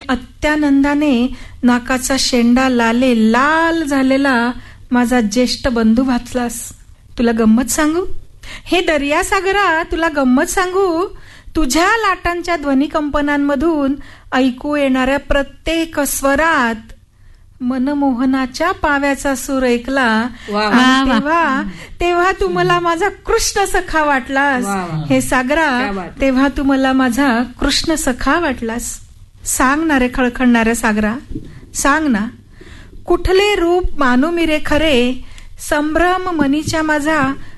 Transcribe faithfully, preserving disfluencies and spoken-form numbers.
अत्यानंदाने नाकाचा शेंडा लाले लाल झालेला माझा ज्येष्ठ बंधू भासलास. तुला गंमत सांगू, हे दर्यासागरा, तुला गंमत सांगू, तुझ्या लाटांच्या ध्वनिकंपनांमधून ऐकू येणाऱ्या प्रत्येक स्वरात मनमोहनाच्या पाव्याचा सूर ऐकला. तेव्हा तेव्हा तू मला माझा कृष्ण सखा वाटलास. हे सागरा, तेव्हा तू मला माझा कृष्ण सखा वाटलास. सांग ना रे खळखळणाऱ्या सागरा, सांग ना, कुठले रूप मानू मी रे खरे, संभ्रम मनीच्या माझा